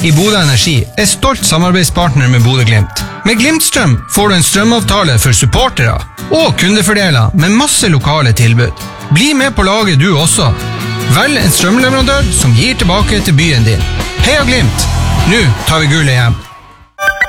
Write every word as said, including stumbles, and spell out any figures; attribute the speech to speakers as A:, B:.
A: i Bodø Energi er stolt samarbeidspartner med Bodø Glimt. Med Glimtstrøm får du en strømavtale for supportere og kundefordeler med masse lokale tilbud. Bli med på laget du også. Velg en strømleverandør som gir tilbake til byen din. Heia Glimt! Nå tar vi gullet hjem.